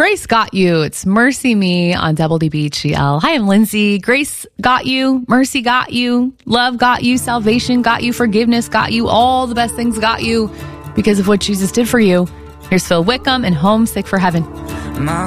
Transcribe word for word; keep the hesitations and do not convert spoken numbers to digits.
Grace got you. It's Mercy Me on W D B H G L. Hi, I'm Lindsay. Grace got you. Mercy got you. Love got you. Salvation got you. Forgiveness got you. All the best things got you because of what Jesus did for you. Here's Phil Wickham and Homesick for Heaven. My